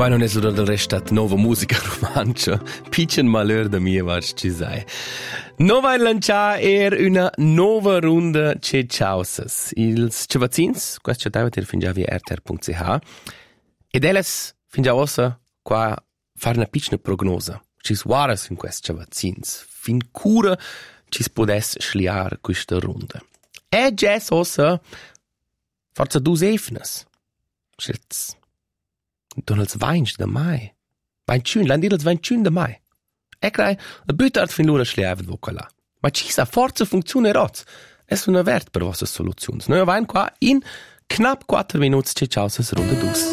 Qua non è solo del restat nova musica romancia, pitchen malheur da mia vas ci sai. Nova lancia una nuova runda c'è ciausas. Ils cevazins, questo c'è davvero fin già via rtr.ch. Ed elles fin già ossa qua fare una piccola prognosa. Ci suaras in questo cevazins. Fin cura ci podes schliar questa runda. E già ossa forza dus efnes. Schitz. Don als weinst da mai. Weinschün, landir als weinschün da mai. Ecrai, a bütart fin lura schliaven vocala. Ma ci sa forza funzione roz. Es una vert per vostre soluzioni. Noi wein qua in knapp 4 minuti c'è ciao sa runda dus.